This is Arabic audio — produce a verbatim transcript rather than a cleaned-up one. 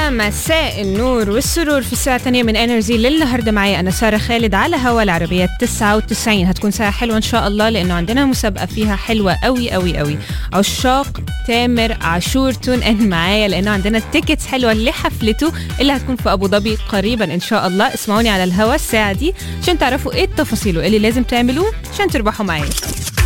يا مساء النور والسرور في الساعة الثانية من انرجي للنهاردة. معي أنا سارة خالد على هوا العربية تسعة وتسعين. هتكون ساعة حلوة إن شاء الله، لأنه عندنا مسابقة فيها حلوة قوي قوي قوي. عشاق تامر عاشور تون ان معايا، لأنه عندنا تيكتس حلوة لحفلته اللي هتكون في أبو ظبي قريبا إن شاء الله. اسمعوني على الهوا الساعة دي عشان تعرفوا إيه التفاصيل اللي لازم تعملوه عشان تربحوا معايا.